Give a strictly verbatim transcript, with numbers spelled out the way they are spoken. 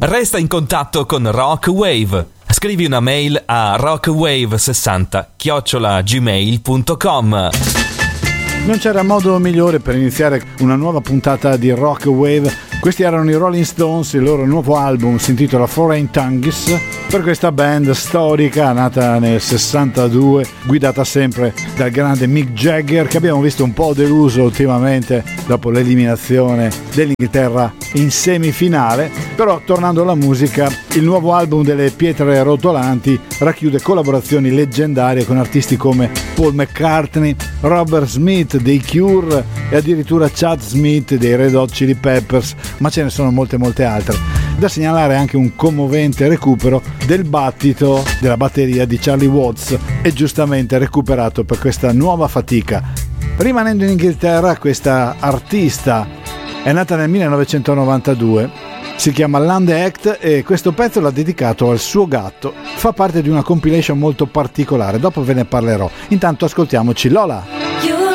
Resta in contatto con Rock Wave. Scrivi una mail a rockwave sessanta chiocciola gmail punto com. Non c'era modo migliore per iniziare una nuova puntata di Rock Wave. Questi erano i Rolling Stones, il loro nuovo album si intitola Foreign Tongues, per questa band storica nata nel sessantadue, guidata sempre dal grande Mick Jagger, che abbiamo visto un po' deluso ultimamente dopo l'eliminazione dell'Inghilterra in semifinale. Però tornando alla musica, il nuovo album delle Pietre Rotolanti racchiude collaborazioni leggendarie con artisti come Paul McCartney, Robert Smith dei Cure e addirittura Chad Smith dei Red Hot Chili Peppers, ma ce ne sono molte molte altre. Da segnalare anche un commovente recupero del battito della batteria di Charlie Watts, e giustamente recuperato per questa nuova fatica. Rimanendo in Inghilterra, questa artista è nata nel millenovecentonovantadue, si chiama Lande Act e questo pezzo l'ha dedicato al suo gatto. Fa parte di una compilation molto particolare, dopo ve ne parlerò. Intanto ascoltiamoci Lola.